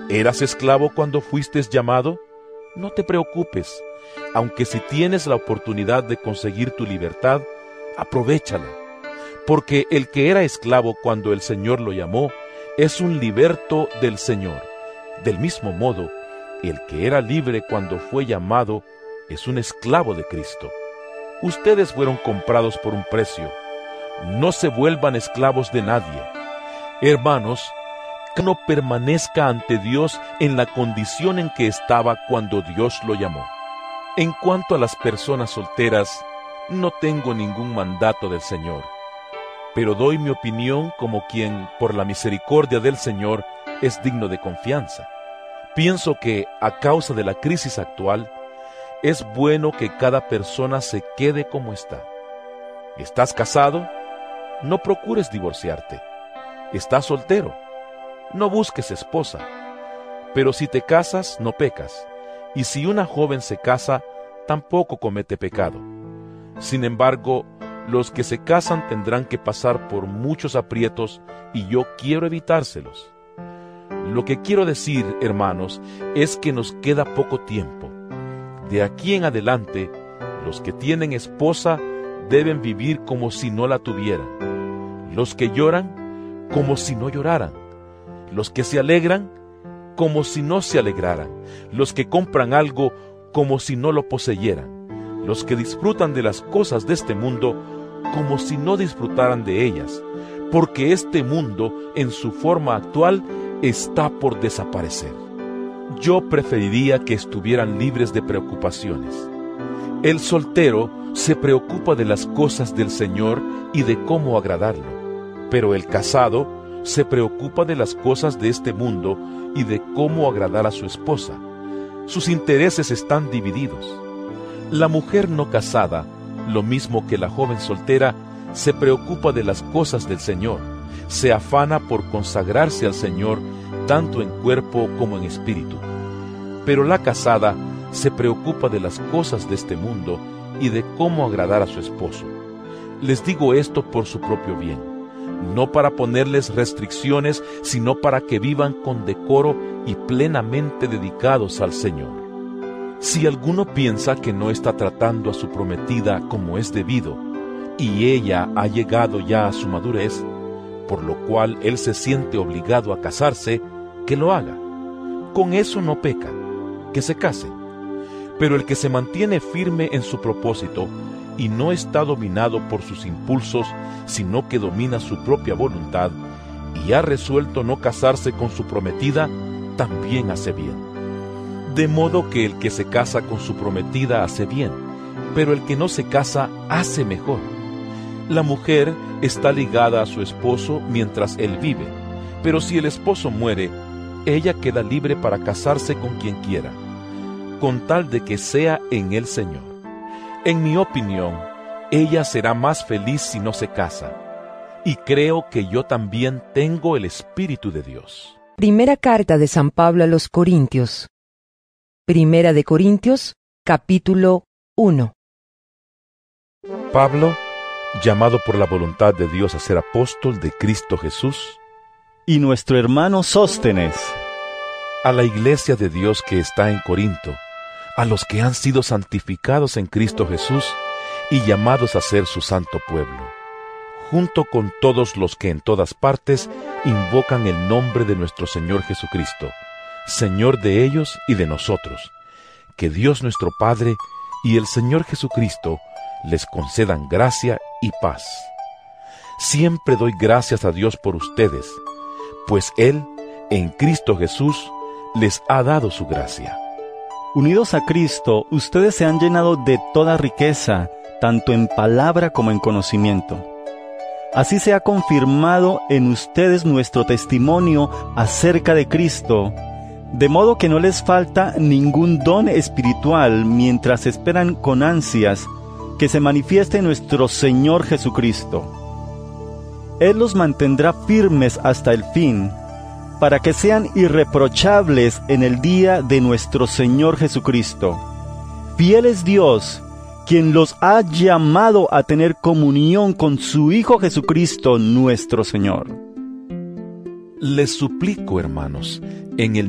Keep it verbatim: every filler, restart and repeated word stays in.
¿Eras esclavo cuando fuiste llamado? No te preocupes, aunque si tienes la oportunidad de conseguir tu libertad, aprovéchala, porque el que era esclavo cuando el Señor lo llamó, es un liberto del Señor. Del mismo modo, el que era libre cuando fue llamado, es un esclavo de Cristo. Ustedes fueron comprados por un precio. No se vuelvan esclavos de nadie. Hermanos, que no permanezca ante Dios en la condición en que estaba cuando Dios lo llamó. En cuanto a las personas solteras, no tengo ningún mandato del Señor, pero doy mi opinión como quien, por la misericordia del Señor, es digno de confianza. Pienso que, a causa de la crisis actual, es bueno que cada persona se quede como está. ¿Estás casado? No procures divorciarte. ¿Estás soltero? No busques esposa. Pero si te casas, no pecas. Y si una joven se casa, tampoco comete pecado. Sin embargo, los que se casan tendrán que pasar por muchos aprietos y yo quiero evitárselos. Lo que quiero decir, hermanos, es que nos queda poco tiempo. De aquí en adelante, los que tienen esposa deben vivir como si no la tuvieran. Los que lloran, como si no lloraran. Los que se alegran, como si no se alegraran. Los que compran algo, como si no lo poseyeran. Los que disfrutan de las cosas de este mundo, como si no disfrutaran de ellas. Porque este mundo, en su forma actual, está por desaparecer. Yo preferiría que estuvieran libres de preocupaciones. El soltero se preocupa de las cosas del Señor y de cómo agradarlo, pero el casado se preocupa de las cosas de este mundo y de cómo agradar a su esposa. Sus intereses están divididos. La mujer no casada, lo mismo que la joven soltera, se preocupa de las cosas del Señor, se afana por consagrarse al Señor, tanto en cuerpo como en espíritu. Pero la casada se preocupa de las cosas de este mundo y de cómo agradar a su esposo. Les digo esto por su propio bien, no para ponerles restricciones, sino para que vivan con decoro y plenamente dedicados al Señor. Si alguno piensa que no está tratando a su prometida como es debido, y ella ha llegado ya a su madurez, por lo cual él se siente obligado a casarse, que lo haga. Con eso no peca, que se case. Pero el que se mantiene firme en su propósito y no está dominado por sus impulsos, sino que domina su propia voluntad y ha resuelto no casarse con su prometida, también hace bien. De modo que el que se casa con su prometida hace bien, pero el que no se casa hace mejor. La mujer está ligada a su esposo mientras él vive, pero si el esposo muere, ella queda libre para casarse con quien quiera, con tal de que sea en el Señor. En mi opinión, ella será más feliz si no se casa, y creo que yo también tengo el Espíritu de Dios. Primera carta de San Pablo a los Corintios. Primera de Corintios, capítulo uno. Pablo, llamado por la voluntad de Dios a ser apóstol de Cristo Jesús, y nuestro hermano Sóstenes, a la iglesia de Dios que está en Corinto, a los que han sido santificados en Cristo Jesús y llamados a ser su santo pueblo, junto con todos los que en todas partes invocan el nombre de nuestro Señor Jesucristo, Señor de ellos y de nosotros. Que Dios nuestro Padre y el Señor Jesucristo les concedan gracia y paz. Siempre doy gracias a Dios por ustedes, pues Él, en Cristo Jesús, les ha dado su gracia. Unidos a Cristo, ustedes se han llenado de toda riqueza, tanto en palabra como en conocimiento. Así se ha confirmado en ustedes nuestro testimonio acerca de Cristo, de modo que no les falta ningún don espiritual mientras esperan con ansias que se manifieste nuestro Señor Jesucristo. Él los mantendrá firmes hasta el fin, para que sean irreprochables en el día de nuestro Señor Jesucristo. Fiel es Dios, quien los ha llamado a tener comunión con su Hijo Jesucristo nuestro Señor. Les suplico, hermanos, en el